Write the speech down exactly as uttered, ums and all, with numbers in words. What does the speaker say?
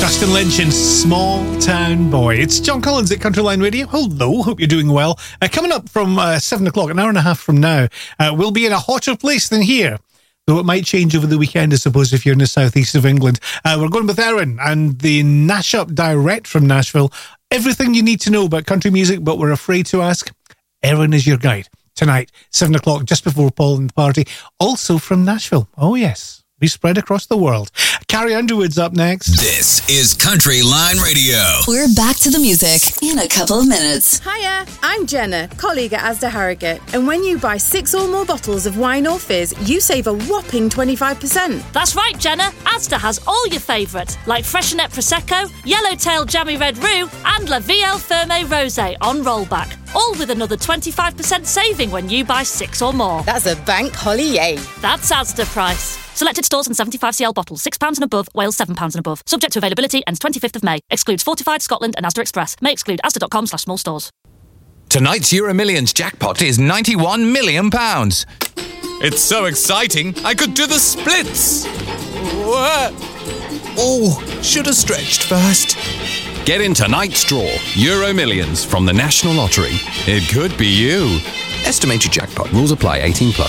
Justin Lynch and Small Town Boy. It's John Collins at Countryline Radio. Hello, hope you're doing well. Uh, coming up from uh, seven o'clock, an hour and a half from now, uh, we'll be in a hotter place than here. Though it might change over the weekend, I suppose, if you're in the southeast of England. Uh, we're going with Erin and the Nash Up direct from Nashville. Everything you need to know about country music, but we're afraid to ask. Erin is your guide. Tonight, seven o'clock, just before Paul and the party. Also from Nashville. Oh, yes. We spread across the world. Carrie Underwood's up next. This is Country Line Radio. We're back to the music in a couple of minutes. Hiya, I'm Jenna, colleague at Asda Harrogate. And when you buy six or more bottles of wine or fizz, you save a whopping twenty-five percent. That's right, Jenna. Asda has all your favourites, like Freshenet Prosecco, Yellowtail Jammy Red Roux, and La Vie Ferme Rosé on rollback. All with another twenty-five percent saving when you buy six or more. That's a bank holiday. That's Asda price. Selected stores and seventy-five centiliter bottles, six pounds and above, Wales seven pounds and above. Subject to availability, ends twenty-fifth of May. Excludes Fortified, Scotland and Asda Express. May exclude asda.com slash small stores. Tonight's Euro Millions jackpot is ninety-one million pounds. It's so exciting, I could do the splits. Oh, should have stretched first. Get in tonight's draw, Euro Millions from the National Lottery. It could be you. Estimated jackpot. Rules apply. eighteen plus.